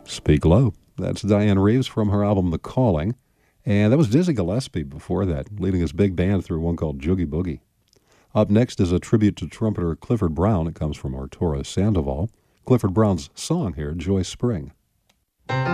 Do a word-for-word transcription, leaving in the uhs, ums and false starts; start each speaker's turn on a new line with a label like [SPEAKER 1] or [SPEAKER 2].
[SPEAKER 1] Speak Low. That's Diane Reeves from her album The Calling. And that was Dizzy Gillespie before that, leading his big band through one called Joogie Boogie. Up next is a tribute to trumpeter Clifford Brown. It comes from Arturo Sandoval. Clifford Brown's song here, Joy Spring.